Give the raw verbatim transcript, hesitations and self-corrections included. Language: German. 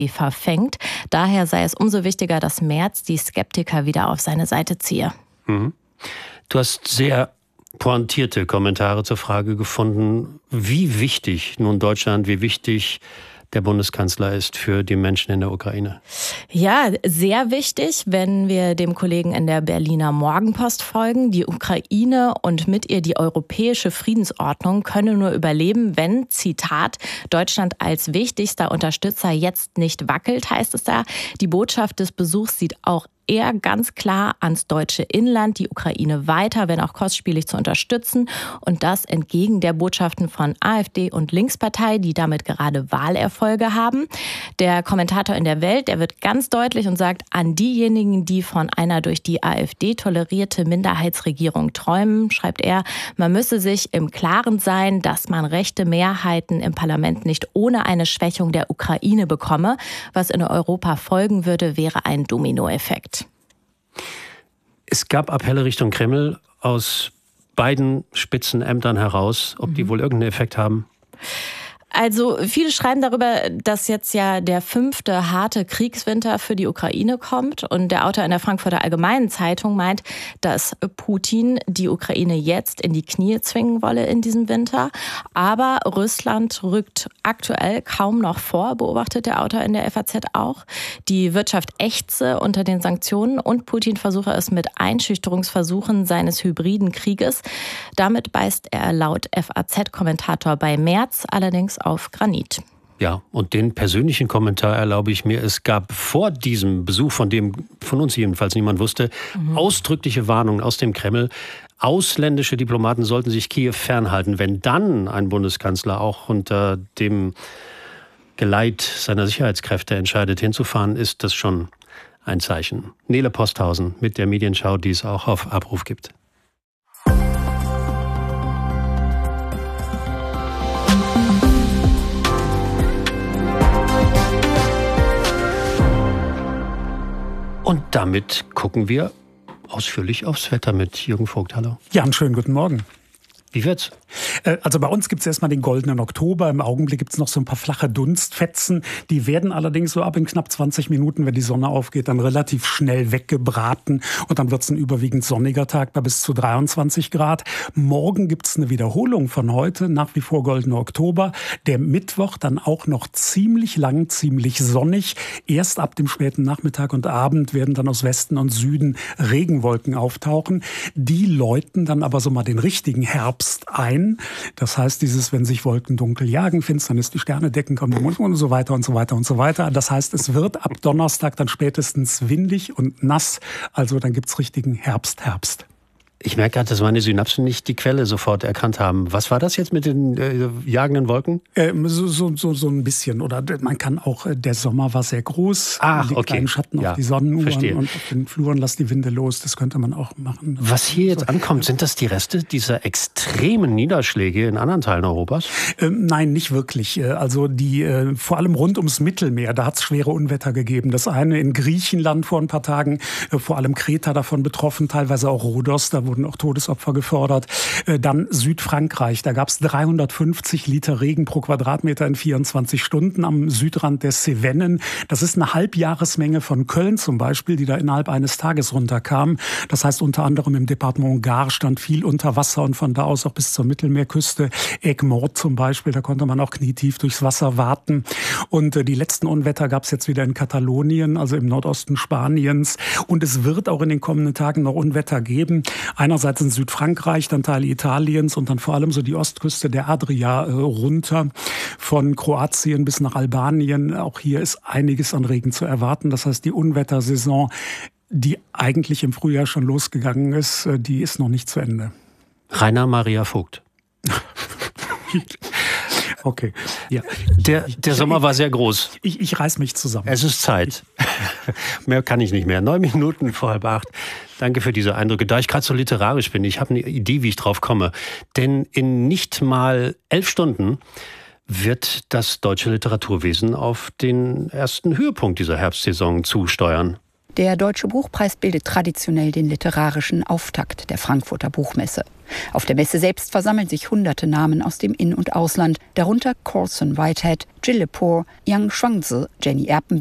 verfängt. Daher sei es umso wichtiger, dass Merz die Skeptiker wieder auf seine Seite ziehe. Mhm. Du hast sehr pointierte Kommentare zur Frage gefunden, wie wichtig nun Deutschland, wie wichtig der Bundeskanzler ist für die Menschen in der Ukraine. Ja, sehr wichtig, wenn wir dem Kollegen in der Berliner Morgenpost folgen. Die Ukraine und mit ihr die europäische Friedensordnung können nur überleben, wenn, Zitat, Deutschland als wichtigster Unterstützer jetzt nicht wackelt, heißt es da. Die Botschaft des Besuchs sieht auch eher ganz klar ans deutsche Inland, die Ukraine weiter, wenn auch kostspielig, zu unterstützen. Und das entgegen der Botschaften von AfD und Linkspartei, die damit gerade Wahlerfolge haben. Der Kommentator in der Welt, der wird ganz deutlich und sagt, an diejenigen, die von einer durch die AfD tolerierte Minderheitsregierung träumen, schreibt er, man müsse sich im Klaren sein, dass man rechte Mehrheiten im Parlament nicht ohne eine Schwächung der Ukraine bekomme. Was in Europa folgen würde, wäre ein Dominoeffekt. Es gab Appelle Richtung Kreml aus beiden Spitzenämtern heraus, ob die wohl irgendeinen Effekt haben? Also viele schreiben darüber, dass jetzt ja der fünfte harte Kriegswinter für die Ukraine kommt. Und der Autor in der Frankfurter Allgemeinen Zeitung meint, dass Putin die Ukraine jetzt in die Knie zwingen wolle in diesem Winter. Aber Russland rückt aktuell kaum noch vor, beobachtet der Autor in der F A Z auch. Die Wirtschaft ächze unter den Sanktionen und Putin versuche es mit Einschüchterungsversuchen seines hybriden Krieges. Damit beißt er laut F A Z-Kommentator bei Merz allerdings auf Granit. Ja, und den persönlichen Kommentar erlaube ich mir. Es gab vor diesem Besuch, von dem von uns jedenfalls niemand wusste, mhm. ausdrückliche Warnungen aus dem Kreml. Ausländische Diplomaten sollten sich Kiew fernhalten. Wenn dann ein Bundeskanzler auch unter dem Geleit seiner Sicherheitskräfte entscheidet, hinzufahren, ist das schon ein Zeichen. Nele Posthausen mit der Medienschau, die es auch auf Abruf gibt. Und damit gucken wir ausführlich aufs Wetter mit Jürgen Vogt. Hallo. Ja, einen schönen guten Morgen. Wie wird's? Also bei uns gibt es erstmal den goldenen Oktober. Im Augenblick gibt es noch so ein paar flache Dunstfetzen. Die werden allerdings so ab in knapp zwanzig Minuten, wenn die Sonne aufgeht, dann relativ schnell weggebraten. Und dann wird es ein überwiegend sonniger Tag bei bis zu dreiundzwanzig Grad. Morgen gibt es eine Wiederholung von heute, nach wie vor goldener Oktober. Der Mittwoch dann auch noch ziemlich lang, ziemlich sonnig. Erst ab dem späten Nachmittag und Abend werden dann aus Westen und Süden Regenwolken auftauchen. Die läuten dann aber so mal den richtigen Herbst ein. Das heißt, dieses, wenn sich Wolken dunkel jagen, Finsternis, die Sterne decken, kommen und so weiter und so weiter und so weiter. Das heißt, es wird ab Donnerstag dann spätestens windig und nass. Also dann gibt's richtigen Herbst, Herbst. Ich merke gerade, dass meine Synapsen nicht die Quelle sofort erkannt haben. Was war das jetzt mit den äh, jagenden Wolken? Ähm, so, so, so, so ein bisschen. Oder man kann auch, der Sommer war sehr groß. Ach, die okay. kleinen Schatten Ja, auf die Sonnenuhren verstehe. und auf den Fluren lass die Winde los. Das könnte man auch machen. Was hier jetzt ankommt, sind das die Reste dieser extremen Niederschläge in anderen Teilen Europas? Ähm, nein, nicht wirklich. Also die, äh, vor allem rund ums Mittelmeer, da hat es schwere Unwetter gegeben. Das eine in Griechenland vor ein paar Tagen, äh, vor allem Kreta davon betroffen, teilweise auch Rhodos, da wurden auch Todesopfer gefordert. Äh, dann Südfrankreich, da gab es dreihundertfünfzig Liter Regen pro Quadratmeter in vierundzwanzig Stunden am Südrand der Cevennen. Das ist eine Halbjahresmenge von Köln zum Beispiel, die da innerhalb eines Tages runterkam. Das heißt unter anderem im Departement Gard stand viel unter Wasser und von da aus auch bis zur Mittelmeerküste. Egmont zum Beispiel, da konnte man auch knietief durchs Wasser warten. Und äh, die letzten Unwetter gab es jetzt wieder in Katalonien, also im Nordosten Spaniens. Und es wird auch in den kommenden Tagen noch Unwetter geben. Einerseits in Südfrankreich, dann Teile Italiens und dann vor allem so die Ostküste der Adria äh, runter. Von Kroatien bis nach Albanien. Auch hier ist einiges an Regen zu erwarten. Das heißt, die Unwettersaison, die eigentlich im Frühjahr schon losgegangen ist, äh, die ist noch nicht zu Ende. Rainer Maria Vogt. Okay, ja. Der, der Sommer war sehr groß. Ich, ich reiß mich zusammen. Es ist Zeit. Mehr kann ich nicht mehr. Neun Minuten vor halb acht. Danke für diese Eindrücke. Da ich gerade so literarisch bin, ich habe eine Idee, wie ich drauf komme. Denn in nicht mal elf Stunden wird das deutsche Literaturwesen auf den ersten Höhepunkt dieser Herbstsaison zusteuern. Der Deutsche Buchpreis bildet traditionell den literarischen Auftakt der Frankfurter Buchmesse. Auf der Messe selbst versammeln sich hunderte Namen aus dem In- und Ausland, darunter Colson Whitehead, Jill Lepore, Yang Shuangzi, Jenny Erpenbeck,